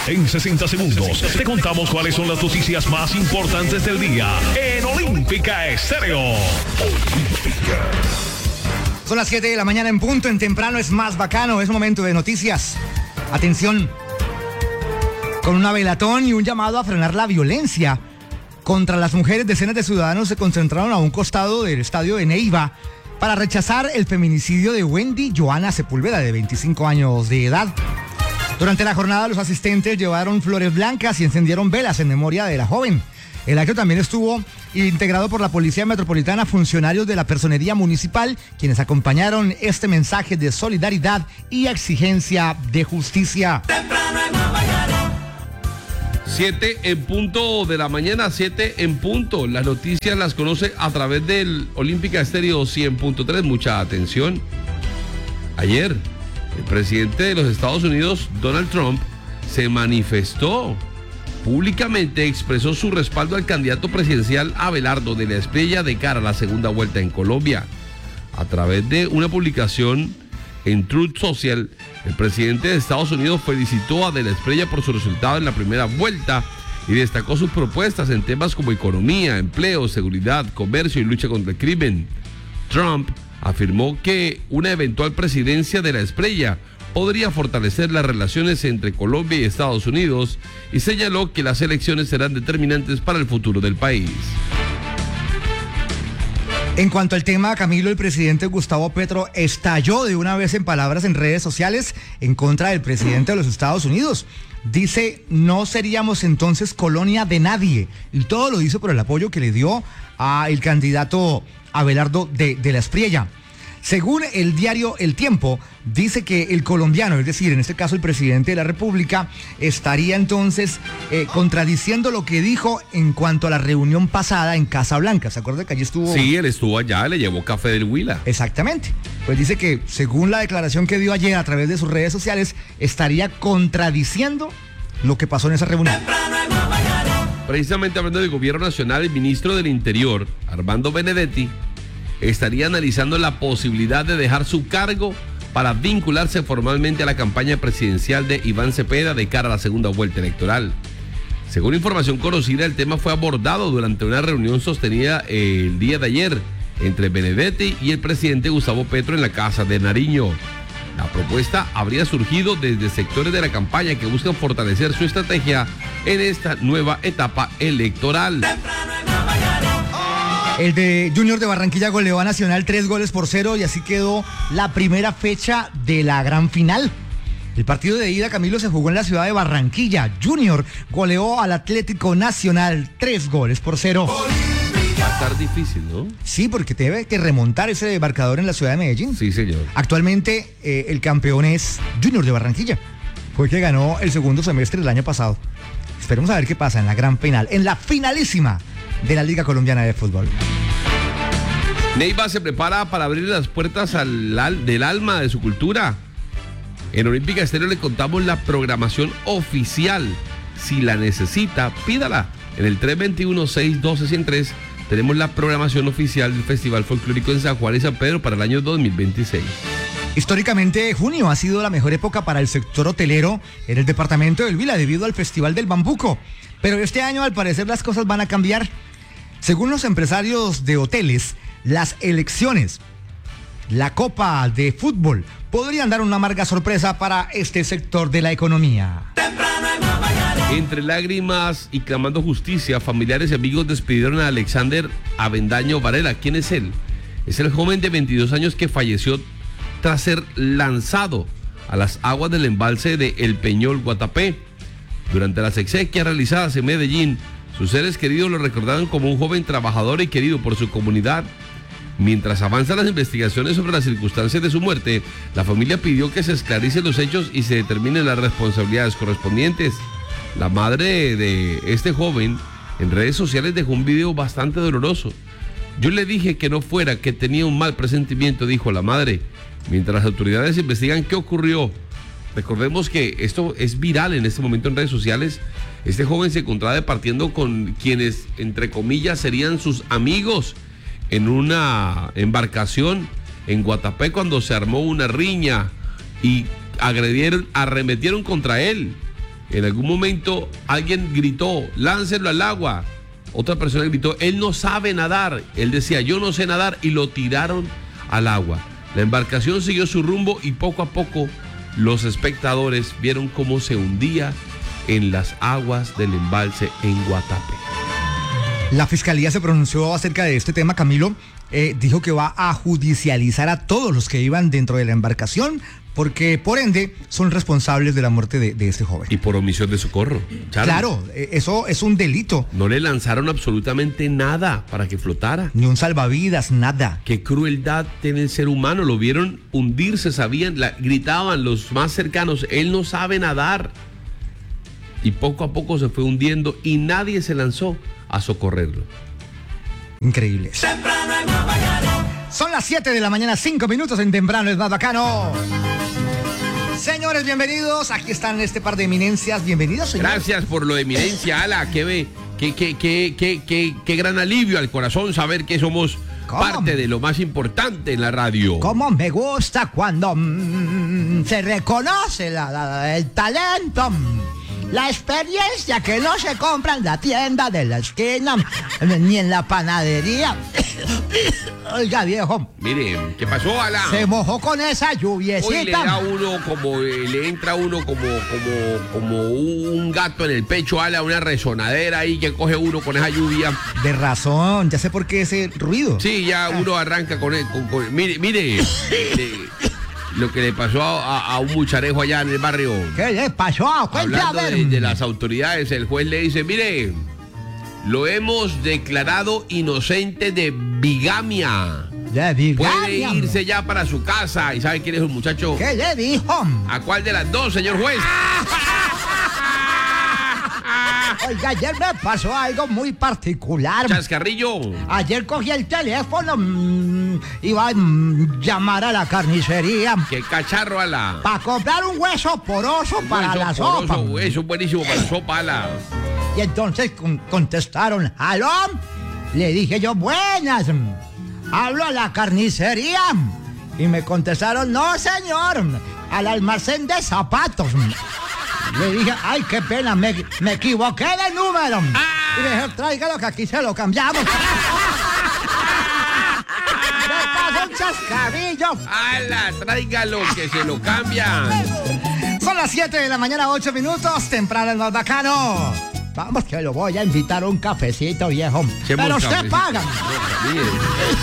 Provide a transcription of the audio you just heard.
En 60 segundos te contamos cuáles son las noticias más importantes del día en Olímpica Estéreo. Olímpica. Son las 7 de la mañana en punto. En temprano es más bacano. Es momento de noticias. Atención. Con una velatón y un llamado a frenar la violencia contra las mujeres, decenas de ciudadanos se concentraron a un costado del estadio de Neiva para rechazar el feminicidio de Wendy Joana Sepúlveda, de 25 años de edad. Durante la jornada, los asistentes llevaron flores blancas y encendieron velas en memoria de la joven. El acto también estuvo integrado por la Policía Metropolitana, funcionarios de la Personería Municipal, quienes acompañaron este mensaje de solidaridad y exigencia de justicia. 7 en punto de la mañana, 7 en punto. Las noticias las conoce a través del Olímpica Estéreo 100.3. Mucha atención. Ayer, el presidente de los Estados Unidos, Donald Trump, se manifestó públicamente, expresó su respaldo al candidato presidencial Abelardo de la Espriella de cara a la segunda vuelta en Colombia. A través de una publicación en Truth Social, el presidente de Estados Unidos felicitó a de la Espriella por su resultado en la primera vuelta y destacó sus propuestas en temas como economía, empleo, seguridad, comercio y lucha contra el crimen. Trump afirmó que una eventual presidencia de la Espriella podría fortalecer las relaciones entre Colombia y Estados Unidos y señaló que las elecciones serán determinantes para el futuro del país. En cuanto al tema, Camilo, el presidente Gustavo Petro estalló de una vez en palabras en redes sociales en contra del presidente de los Estados Unidos. Dice, no seríamos entonces colonia de nadie. Y todo lo hizo por el apoyo que le dio al candidato Abelardo de la Espriella. Según el diario El Tiempo, dice que el colombiano, es decir, en este caso el presidente de la República, estaría entonces contradiciendo lo que dijo en cuanto a la reunión pasada en Casa Blanca. ¿Se acuerda que allí estuvo? Sí, él estuvo allá, le llevó café del Huila. Exactamente. Pues dice que, según la declaración que dio ayer a través de sus redes sociales, estaría contradiciendo lo que pasó en esa reunión. Precisamente hablando del gobierno nacional, el ministro del Interior, Armando Benedetti, estaría analizando la posibilidad de dejar su cargo para vincularse formalmente a la campaña presidencial de Iván Cepeda de cara a la segunda vuelta electoral. Según información conocida, el tema fue abordado durante una reunión sostenida el día de ayer entre Benedetti y el presidente Gustavo Petro en la Casa de Nariño. La propuesta habría surgido desde sectores de la campaña que buscan fortalecer su estrategia en esta nueva etapa electoral. El de Junior de Barranquilla goleó a Nacional 3-0 y así quedó la primera fecha de la gran final. El partido de ida, Camilo, se jugó en la ciudad de Barranquilla. Junior goleó al Atlético Nacional 3-0. Va a estar difícil, ¿no? Sí, porque debe que remontar ese marcador en la ciudad de Medellín. Sí, señor. Actualmente el campeón es Junior de Barranquilla. Fue que ganó el segundo semestre del año pasado. Esperemos a ver qué pasa en la gran final, en la finalísima de la Liga Colombiana de Fútbol. Neiva se prepara para abrir las puertas del alma de su cultura. En Olímpica Estéreo le contamos la programación oficial. Si la necesita, pídala. En el 321-612-103 tenemos la programación oficial del Festival Folclórico en San Juan y San Pedro para el año 2026. Históricamente, junio ha sido la mejor época para el sector hotelero en el departamento del Huila debido al Festival del Bambuco. Pero este año, al parecer, las cosas van a cambiar. Según los empresarios de hoteles, las elecciones, la Copa de Fútbol, podrían dar una amarga sorpresa para este sector de la economía. Entre lágrimas y clamando justicia, familiares y amigos despidieron a Alexander Avendaño Varela. ¿Quién es él? Es el joven de 22 años que falleció tras ser lanzado a las aguas del embalse de El Peñol, Guatapé. Durante las exequias realizadas en Medellín, sus seres queridos lo recordaron como un joven trabajador y querido por su comunidad. Mientras avanzan las investigaciones sobre las circunstancias de su muerte, la familia pidió que se esclarecen los hechos y se determinen las responsabilidades correspondientes. La madre de este joven en redes sociales dejó un video bastante doloroso. Yo le dije que no fuera, que tenía un mal presentimiento, dijo la madre. Mientras las autoridades investigan qué ocurrió. Recordemos que esto es viral en este momento en redes sociales. Este joven se encontraba departiendo con quienes, entre comillas, serían sus amigos en una embarcación en Guatapé cuando se armó una riña y arremetieron contra él. En algún momento alguien gritó, láncelo al agua. Otra persona gritó, él no sabe nadar. Él decía, yo no sé nadar, y lo tiraron al agua. La embarcación siguió su rumbo y poco a poco los espectadores vieron cómo se hundía en las aguas del embalse en Guatapé. La fiscalía se pronunció acerca de este tema, Camilo. Dijo que va a judicializar a todos los que iban dentro de la embarcación, porque por ende son responsables de la muerte de este joven. Y por omisión de socorro. Charlie. Claro, eso es un delito. No le lanzaron absolutamente nada para que flotara. Ni un salvavidas, nada. Qué crueldad tiene el ser humano. Lo vieron hundirse, sabían, gritaban los más cercanos, él no sabe nadar. Y poco a poco se fue hundiendo y nadie se lanzó a socorrerlo. Increíble. Son las 7 de la mañana, 5 minutos en Temprano es más bacano. Señores, bienvenidos. Aquí están este par de eminencias. Bienvenidos, señores. Gracias por lo de eminencia, Ala. Qué gran alivio al corazón saber que somos parte de lo más importante en la radio. Cómo me gusta cuando se reconoce el talento. La experiencia que no se compra en la tienda de la esquina, ni en la panadería. Oiga, viejo. Mire, ¿qué pasó, Ala? Se mojó con esa lluviecita. Hoy le da uno como, le entra uno como un gato en el pecho, Ala, una resonadera ahí que coge uno con esa lluvia. De razón, ya sé por qué ese ruido. Sí, ya uno arranca con él. Mire. Lo que le pasó a un mucharejo allá en el barrio. ¿Qué le pasó? Hablando de las autoridades, el juez le dice, mire, lo hemos declarado inocente de bigamia. ¿De bigamia? Puede irse ya para su casa. ¿Y sabe quién es el muchacho? ¿Qué le dijo? ¿A cuál de las dos, señor juez? Oiga, ayer me pasó algo muy particular. Chascarrillo. Ayer cogí el teléfono, iba a llamar a la carnicería. ¡Qué cacharro, Ala! Para comprar un hueso poroso para la sopa. Eso es buenísimo para la sopa, Ala. Y entonces contestaron, ¿aló? Le dije yo, buenas. Hablo a la carnicería. Y me contestaron, no, señor, al almacén de zapatos. Le dije, ay, qué pena, me equivoqué de número. Y le dije, tráigalo que aquí se lo cambiamos. Me pasó un chascarrillo. ¡Hala! Tráigalo que se lo cambian. Son las 7 de la mañana, 8 minutos, temprano el más bacano. Vamos que lo voy a invitar a un cafecito, viejo. Pero usted paga. No,